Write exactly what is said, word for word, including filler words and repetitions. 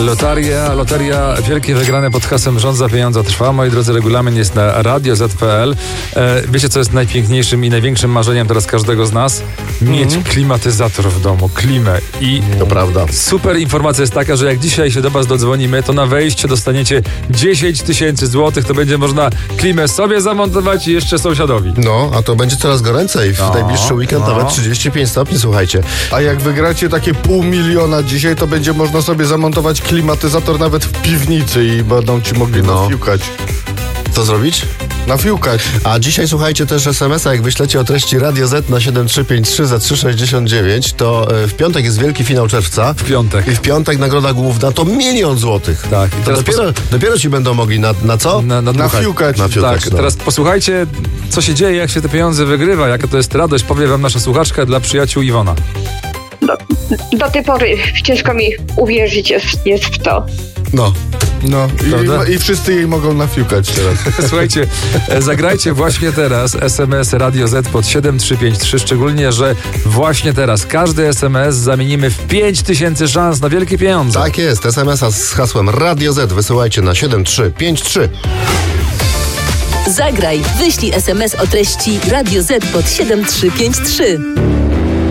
Loteria, loteria Wielkie Wygrane pod hasłem Rząd za pieniądze trwa. Moi drodzy, regulamin jest na radio zet kropka pe el. E, wiecie, co jest najpiękniejszym i największym marzeniem teraz każdego z nas? Mieć mm. klimatyzator w domu, klimę. I to prawda. Super informacja jest taka, że jak dzisiaj się do was dodzwonimy, to na wejście dostaniecie dziesięć tysięcy złotych. To będzie można klimę sobie zamontować i jeszcze sąsiadowi. No, a to będzie coraz goręcej. W no, najbliższy weekend no. nawet trzydzieści pięć stopni, słuchajcie. A jak wygracie takie pół miliona dzisiaj, to będzie można sobie zamontować klimatyzator nawet w piwnicy i będą ci mogli no. nafiukać. Co zrobić? Nafiukać. A dzisiaj słuchajcie też es em es a, jak wyślecie o treści Radio Z na siedem trzy pięć trzy za trzy sześćdziesiąt dziewięć, to w piątek jest wielki finał czerwca. W piątek. I w piątek nagroda główna to milion złotych. Tak. I teraz dopiero, pos... dopiero ci będą mogli na, na co? Na, na nafiukać. nafiukać. Tak, no. Teraz posłuchajcie, co się dzieje, jak się te pieniądze wygrywa, jaka to jest radość, powie wam nasza słuchaczka dla przyjaciół Iwona. Do, do tej pory ciężko mi uwierzyć jest, jest w to. No. No i, i wszyscy jej mogą nafiukać teraz. Słuchajcie, zagrajcie właśnie teraz es em es Radio Z pod siedem trzy pięć trzy, szczególnie, że właśnie teraz każdy es em es zamienimy w pięć tysięcy szans na wielkie pieniądze. Tak jest, es em es a z hasłem Radio Z wysyłajcie na siedem trzy pięć trzy. Zagraj, wyślij es em es o treści Radio Z pod siedem trzy pięć trzy.